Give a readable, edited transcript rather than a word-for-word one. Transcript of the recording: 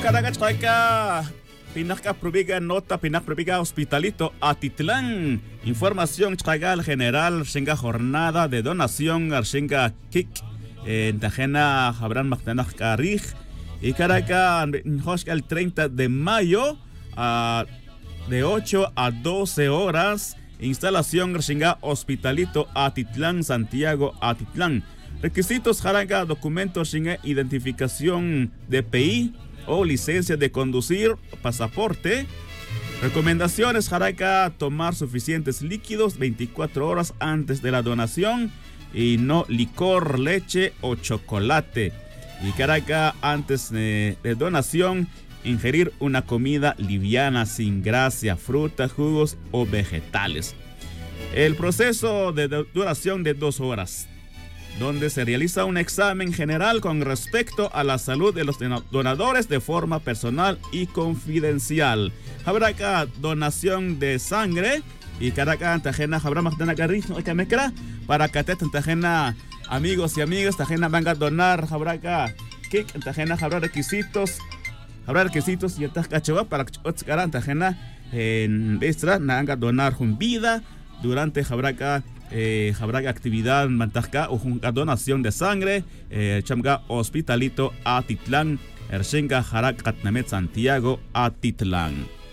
Caracachaica, Pinacca Proviga Nota, Pinac Proviga Hospitalito, Atitlán. Información Chagal General, Shinga Jornada de Donación, Arshinga Kik, en Tajena, Abraham Magdanach Carij, y Caracas, el 30 de mayo, de 8 a 12 horas, instalación Arshinga Hospitalito, Atitlán, Santiago, Atitlán. Requisitos Jaranga, documentos Shinga, identificación DPI o licencia de conducir, pasaporte. Recomendaciones Jaranga, tomar suficientes líquidos 24 horas antes de la donación y no licor, leche o chocolate. Y Caracas, antes de donación, ingerir una comida liviana sin grasa, frutas, jugos o vegetales. El proceso de duración de 2 horas, donde se realiza un examen general con respecto a la salud de los donadores de forma personal y confidencial. Habrá acá donación de sangre y Caracas, Tajena, habrá más de para que Tajena, amigos y amigas, Tajena van a donar, habrá acá Kik, Tajena, habrá requisitos y Tajena para que Tajena en extra, nanga donar con vida durante habrá actividad mantajka o donación de sangre, chamga Hospitalito Atitlán, Ershinga Jarak Katnamet Santiago Atitlán.